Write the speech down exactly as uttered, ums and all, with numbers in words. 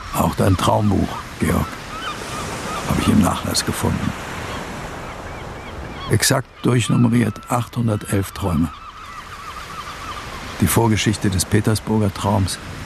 Auch dein Traumbuch, Georg, habe ich im Nachlass gefunden. Exakt durchnummeriert achthundertelf Träume. Die Vorgeschichte des Petersburger Traums